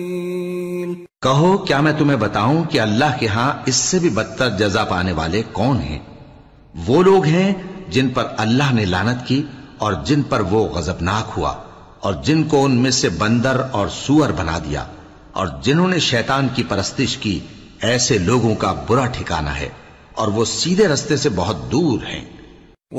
कहो, क्या मैं तुम्हें बताऊं कि अल्लाह के यहां इससे भी बदतर जजा पाने वाले कौन हैं? वो लोग हैं जिन पर अल्लाह ने लानत की और जिन पर वो गजबनाक हुआ, और जिनको उनमें से बंदर और सूअर बना दिया, और जिन्होंने शैतान की परस्तिश की। ऐसे लोगों का बुरा ठिकाना है और वो सीधे रास्ते से बहुत दूर हैं।